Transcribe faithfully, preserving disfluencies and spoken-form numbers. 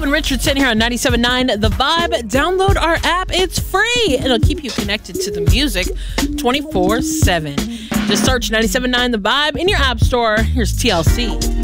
Kevin Richardson here on ninety-seven point nine The Vibe. Download our app. It's free. It'll keep you connected to the music twenty-four seven. Just search ninety-seven point nine The Vibe in your app store. Here's T L C.